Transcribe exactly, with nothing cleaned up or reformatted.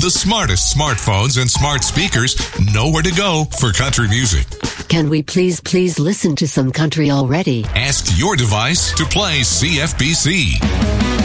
The smartest smartphones and smart speakers know where to go for country music. Can we please, please listen to some country already? Ask your device to play C F B C.